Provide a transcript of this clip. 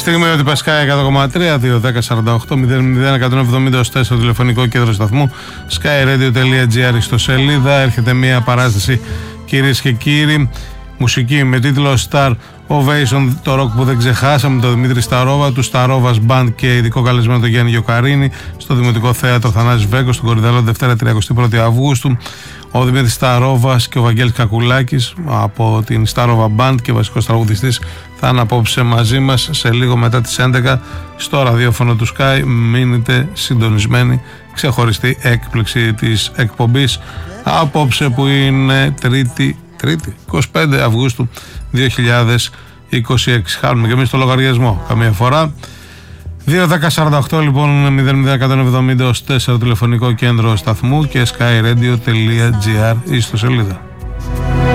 στιγμή ότι Sky 100,3, 2-10-48-00-170 στο τηλεφωνικό κέντρο σταθμού, skyradio.gr στο σελίδα. Έρχεται μια παράσταση, κυρίες και κύριοι, μουσική με τίτλο Star Ovation, το ροκ που δεν ξεχάσαμε, τον Δημήτρη Σταρόβα, του Σταρόβας Band και ειδικό καλεσμένο τον Γιάννη Γιοκαρίνη, στο Δημοτικό Θέατρο Θανάσης Βέγκος, στον Κορυδαλό, Δευτέρα 31 Αυγούστου. Ο Δημήτρης Σταρόβας και ο Βαγγέλης Κακουλάκης από την Σταρόβα Band και βασικός τραγουδιστής θα είναι απόψε μαζί μας σε λίγο μετά τις 11 στο ραδιόφωνο του Sky. Μείνετε συντονισμένοι, ξεχωριστή έκπληξη της εκπομπής απόψε που είναι Τρίτη 25 Αυγούστου 2026. Χάνουμε και εμείς το λογαριασμό καμία φορά. 2-10-48 λοιπόν 00-170 4 τηλεφωνικό κέντρο σταθμού και skyradio.gr ή στο σελίδα.